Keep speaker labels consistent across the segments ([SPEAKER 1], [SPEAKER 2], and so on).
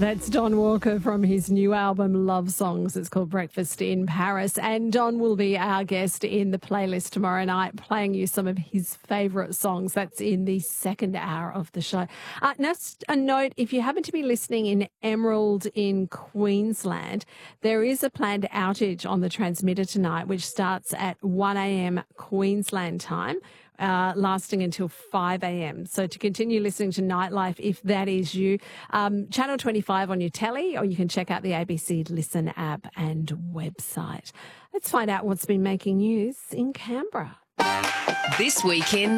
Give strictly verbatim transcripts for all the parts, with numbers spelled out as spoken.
[SPEAKER 1] That's Don Walker from his new album, Love Songs. It's called Breakfast in Paris. And Don will be our guest in the playlist tomorrow night, playing you some of his favourite songs. That's in the second hour of the show. Uh, just a note, if you happen to be listening in Emerald in Queensland, there is a planned outage on the transmitter tonight, which starts at one a.m. Queensland time. Uh, lasting until five a.m. So to continue listening to Nightlife, if that is you, um, Channel twenty-five on your telly, or you can check out the A B C Listen app and website. Let's find out what's been making news in Canberra.
[SPEAKER 2] This week in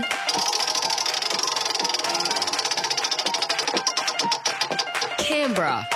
[SPEAKER 2] Canberra.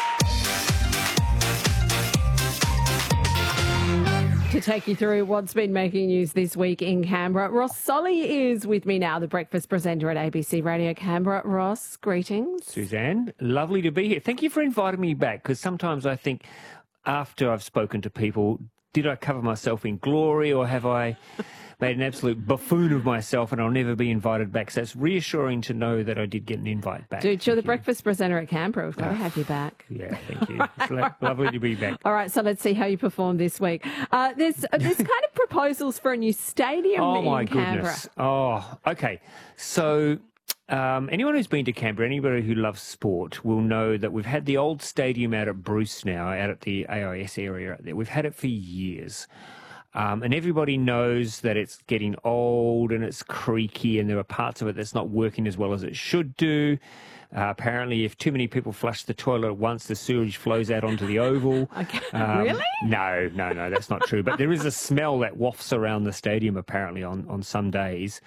[SPEAKER 1] To take you through what's been making news this week in Canberra, Ross Solly is with me now, the breakfast presenter at A B C Radio Canberra. Ross, greetings.
[SPEAKER 3] Suzanne, lovely to be here. Thank you for inviting me back, because sometimes I think after I've spoken to people, did I cover myself in glory, or have I made an absolute buffoon of myself and I'll never be invited back? So it's reassuring to know that I did get an invite back.
[SPEAKER 1] Dude, you're the
[SPEAKER 3] you.
[SPEAKER 1] breakfast presenter at Canberra. We've got to
[SPEAKER 3] Oh,
[SPEAKER 1] have you back.
[SPEAKER 3] Yeah, thank you. It's lo- lovely to be back.
[SPEAKER 1] All right, so let's see how you perform this week. Uh, there's uh, there's kind of proposals for a new stadium
[SPEAKER 3] Oh,
[SPEAKER 1] in
[SPEAKER 3] my
[SPEAKER 1] Canberra.
[SPEAKER 3] goodness. Oh, okay. So um, anyone who's been to Canberra, anybody who loves sport will know that we've had the old stadium out at Bruce now, out at the A I S area out there. We've had it for years. Um, and everybody knows that it's getting old and it's creaky, and there are parts of it that's not working as well as it should do. Uh, apparently, if too many people flush the toilet at once, the sewage flows out onto the oval.
[SPEAKER 1] Okay.
[SPEAKER 3] Um,
[SPEAKER 1] Really?
[SPEAKER 3] No, no, no, that's not true. But there is a smell that wafts around the stadium, apparently, on, on some days.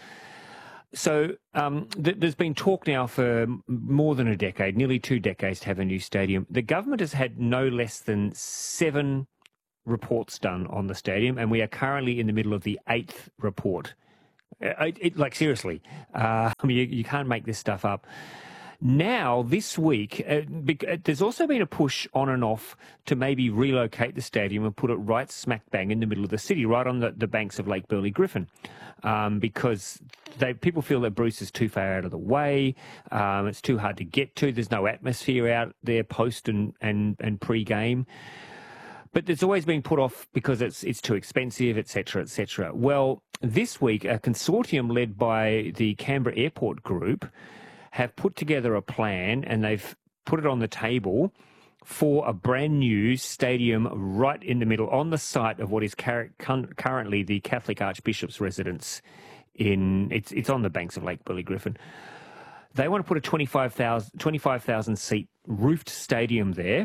[SPEAKER 3] So um, th- there's been talk now for more than a decade, nearly two decades, to have a new stadium. The government has had no less than seven reports done on the stadium, and we are currently in the middle of the eighth report. It, it, like, seriously, uh, I mean, you, you can't make this stuff up. Now, this week, uh, bec- there's also been a push on and off to maybe relocate the stadium and put it right smack bang in the middle of the city, right on the, the banks of Lake Burley Griffin, um, because they, people feel that Bruce is too far out of the way. Um, it's too hard to get to. There's no atmosphere out there post and, and, and pre-game. But it's always been put off because it's it's too expensive, et cetera, et cetera. Well, this week, a consortium led by the Canberra Airport Group have put together a plan, and they've put it on the table for a brand new stadium right in the middle, on the site of what is car- currently the Catholic Archbishop's residence. In it's it's on the banks of Lake Burley Griffin. They want to put a twenty-five thousand seat roofed stadium there.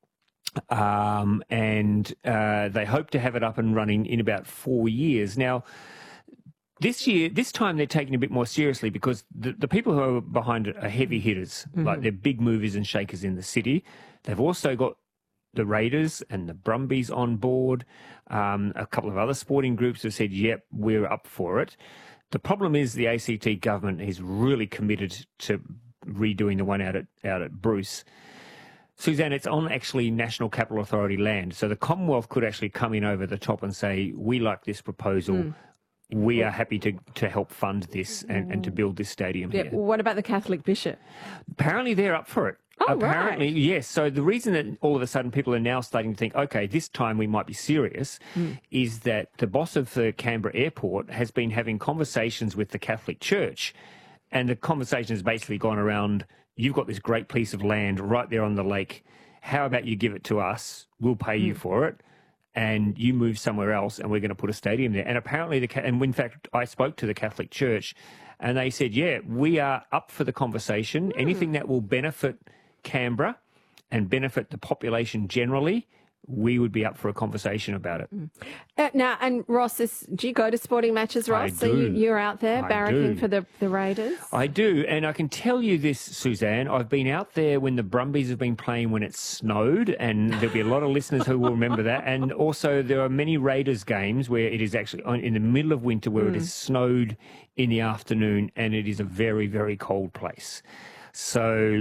[SPEAKER 3] Um, and uh, they hope to have it up and running in about four years. Now, this year, this time they're taking it a bit more seriously, because the, the people who are behind it are heavy hitters, mm-hmm. like they're big movers and shakers in the city. They've also got the Raiders and the Brumbies on board. Um, a couple of other sporting groups have said, yep, we're up for it. The problem is the A C T government is really committed to redoing the one out at, out at Bruce. Suzanne, it's on actually National Capital Authority land. So the Commonwealth could actually come in over the top and say, we like this proposal. Mm. We are happy to, to help fund this and, and to build this stadium
[SPEAKER 1] yeah,
[SPEAKER 3] here.
[SPEAKER 1] Well, what about the Catholic bishop?
[SPEAKER 3] Apparently they're up for it.
[SPEAKER 1] Oh,
[SPEAKER 3] Apparently,
[SPEAKER 1] right.
[SPEAKER 3] yes. So the reason that all of a sudden people are now starting to think, okay, this time we might be serious, mm. is that the boss of the Canberra airport has been having conversations with the Catholic Church, and the conversation has basically gone around, you've got this great piece of land right there on the lake. How about you give it to us? We'll pay mm. you for it. And you move somewhere else, and we're going to put a stadium there. And apparently, the and in fact, I spoke to the Catholic Church, and they said, yeah, we are up for the conversation. Mm. Anything that will benefit Canberra and benefit the population generally, we would be up for a conversation about it.
[SPEAKER 1] Mm. Uh, now, and Ross, this, do you go to sporting matches, Ross?
[SPEAKER 3] I
[SPEAKER 1] So
[SPEAKER 3] do.
[SPEAKER 1] you, you're out there
[SPEAKER 3] I
[SPEAKER 1] barracking
[SPEAKER 3] do.
[SPEAKER 1] for the, the Raiders?
[SPEAKER 3] I do, and I can tell you this, Suzanne, I've been out there when the Brumbies have been playing when it snowed, and there'll be a lot of listeners who will remember that. And also there are many Raiders games where it is actually on, in the middle of winter, where mm. it has snowed in the afternoon, and it is a very, very cold place. So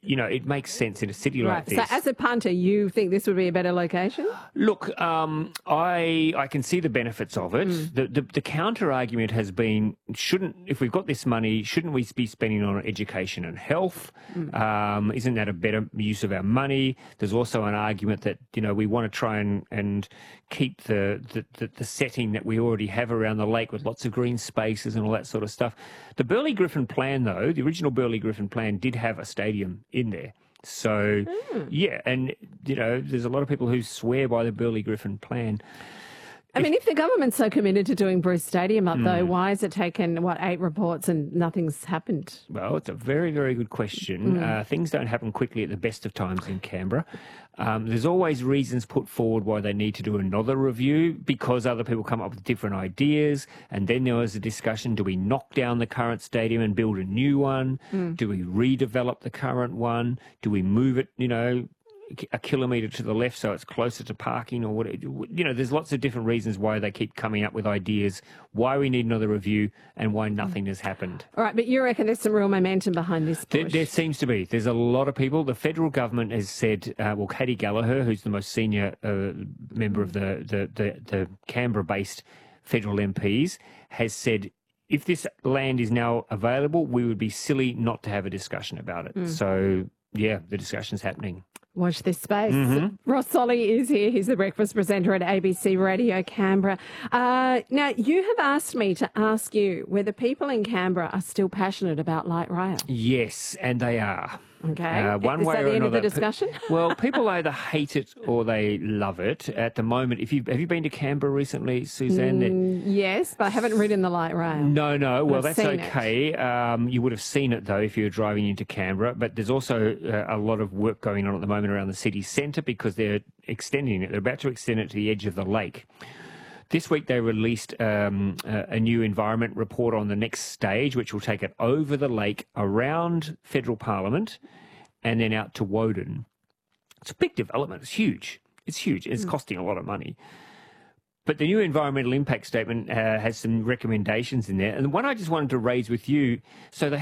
[SPEAKER 3] you know, it makes sense in a city like
[SPEAKER 1] Right.
[SPEAKER 3] this.
[SPEAKER 1] So as a punter, you think this would be a better location?
[SPEAKER 3] Look, um, I I can see the benefits of it.
[SPEAKER 1] Mm.
[SPEAKER 3] The, the the counter argument has been, shouldn't, if we've got this money, shouldn't we be spending it on education and health?
[SPEAKER 1] Mm.
[SPEAKER 3] Um, isn't that a better use of our money? There's also an argument that, you know, we want to try and, and keep the, the, the, the setting that we already have around the lake with lots of green spaces and all that sort of stuff. The Burley Griffin plan, though, the original Burley Griffin plan did have a stadium in there. So, mm. yeah, and, you know, there's a lot of people who swear by the Burley Griffin plan.
[SPEAKER 1] I mean, if the government's so committed to doing Bruce Stadium up, mm. though, why has it taken, what, eight reports and nothing's happened?
[SPEAKER 3] Well, it's a very, very good question.
[SPEAKER 1] Mm.
[SPEAKER 3] Uh, things don't happen quickly at the best of times in Canberra. Um, there's always reasons put forward why they need to do another review because other people come up with different ideas. And then there was a discussion, do we knock down the current stadium and build a new one? Mm. Do we redevelop the current one? Do we move it, you know, a kilometre to the left so it's closer to parking or what? You know, there's lots of different reasons why they keep coming up with ideas, why we need another review and why nothing has happened.
[SPEAKER 1] All right, but you reckon there's some real momentum behind this push?
[SPEAKER 3] There, there seems to be. There's a lot of people. The federal government has said, uh, well, Katie Gallagher, who's the most senior uh, member of the, the, the, the Canberra-based federal M Ps, has said, if this land is now available, we would be silly not to have a discussion about it. Mm. So, yeah, the discussion's happening.
[SPEAKER 1] Watch this space.
[SPEAKER 3] Mm-hmm.
[SPEAKER 1] Ross Solly is here. He's the breakfast presenter at A B C Radio Canberra. Uh, now, you have asked me to ask you whether people in Canberra are still passionate about light rail.
[SPEAKER 3] Yes, and they are.
[SPEAKER 1] Okay.
[SPEAKER 3] Uh, one
[SPEAKER 1] is
[SPEAKER 3] way
[SPEAKER 1] that
[SPEAKER 3] or
[SPEAKER 1] the end
[SPEAKER 3] another.
[SPEAKER 1] of the discussion?
[SPEAKER 3] Well, people either hate it or they love it. At the moment, if you have you been to Canberra recently, Suzanne?
[SPEAKER 1] Mm, yes, but I haven't ridden the light rail.
[SPEAKER 3] No, no. Well,
[SPEAKER 1] I've
[SPEAKER 3] that's okay. Um, you would have seen it though if you were driving into Canberra. But there's also uh, a lot of work going on at the moment around the city centre because they're extending it. They're about to extend it to the edge of the lake. This week they released um, a, a new environment report on the next stage, which will take it over the lake, around Federal Parliament, and then out to Woden. It's a big development. It's huge. It's huge. It's mm. costing a lot of money. But the new environmental impact statement uh, has some recommendations in there. And the one I just wanted to raise with you, so they